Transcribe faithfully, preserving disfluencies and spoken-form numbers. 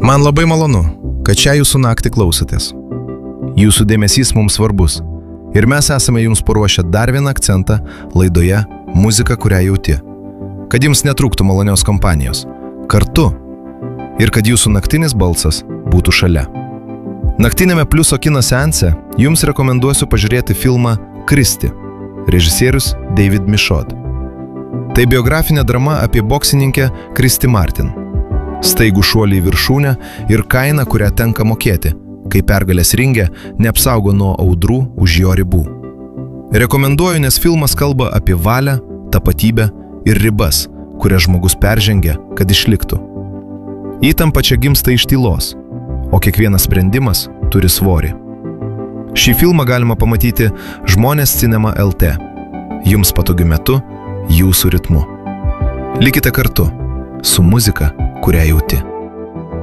Man labai malonu, kad šią jūsų naktį klausotės. Jūsų dėmesys mums svarbus ir mes esame jums paruošę dar vieną akcentą laidoje Muzika, kurią jauti. Kad jums netrūktų malonios kompanijos, kartu ir kad jūsų naktinis balsas būtų šalia. Naktinėme Pliuso kino seanse jums rekomenduosiu pažiūrėti filmą Kristi, režisierius David Michaud. Tai biografinė drama apie boksininkę Kristi Martin. Staigų šuolį į viršūnę ir kainą, kurią tenka mokėti, kai pergalės ringe neapsaugo nuo audrų už jo ribų. Rekomenduoju, nes filmas kalba apie valią, tapatybę ir ribas, kurias žmogus peržengia, kad išliktų. Įtampa čia gimsta iš tylos, o kiekvienas sprendimas turi svorį. Šį filmą galima pamatyti Žmonės Cinema L T. Jums patogiu metu, jūsų ritmu. Likite kartu su muzika, kurią jauti.